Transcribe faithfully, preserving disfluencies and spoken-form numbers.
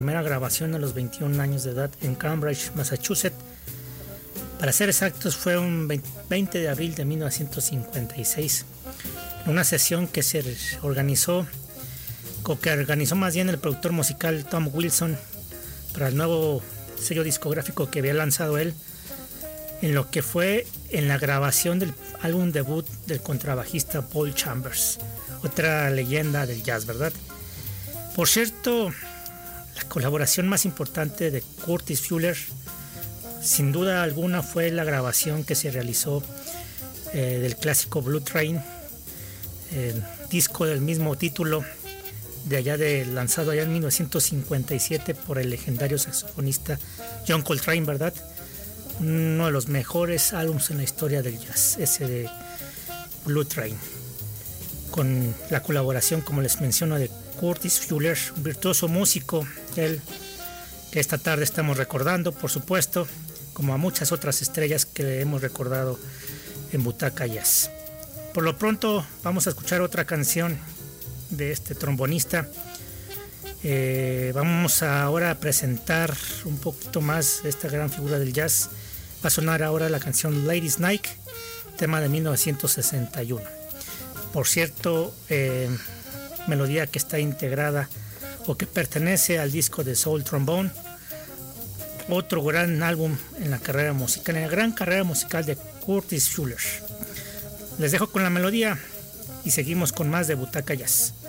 Primera grabación a los veintiún años de edad en Cambridge, Massachusetts. Para ser exactos, fue un veinte de abril de mil novecientos cincuenta y seis. En una sesión que se organizó, o que organizó más bien el productor musical Tom Wilson para el nuevo sello discográfico que había lanzado él, en lo que fue en la grabación del álbum debut del contrabajista Paul Chambers, otra leyenda del jazz, ¿verdad? Por cierto, la colaboración más importante de Curtis Fuller, sin duda alguna, fue la grabación que se realizó eh, del clásico Blue Train, eh, disco del mismo título, de allá de lanzado allá en mil novecientos cincuenta y siete por el legendario saxofonista John Coltrane, ¿verdad? Uno de los mejores álbumes en la historia del jazz, ese de Blue Train, con la colaboración, como les menciono, de Curtis Fuller, un virtuoso músico, él que esta tarde estamos recordando, por supuesto, como a muchas otras estrellas que hemos recordado en Butaca Jazz. Por lo pronto vamos a escuchar otra canción de este trombonista. Eh, vamos ahora a presentar un poquito más esta gran figura del jazz. Va a sonar ahora la canción Ladies Night, tema de mil novecientos sesenta y uno. Por cierto, eh, melodía que está integrada o que pertenece al disco de Soul Trombone, otro gran álbum en la carrera musical, en la gran carrera musical de Curtis Fuller. Les dejo con la melodía y seguimos con más de Butaca Jazz.